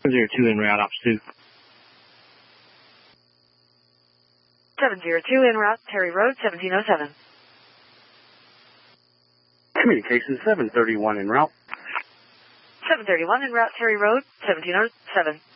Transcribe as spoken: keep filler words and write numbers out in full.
zero two en route, Ops two. seven zero two en route, Terry Road, seventeen oh seven. Communication seven thirty-one en route. seven thirty-one en route, Terry Road, seventeen oh seven.